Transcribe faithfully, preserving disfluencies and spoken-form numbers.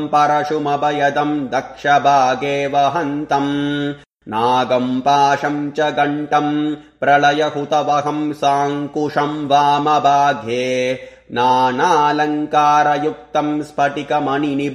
परशुमभयदम् दक्षभागे वहन्तम् नागम् पाशम् च गण्टम् प्रलयहुतवहम् साङ्कुशम् वामभागे नानालङ्कारयुक्तम् स्फटिकमणिनि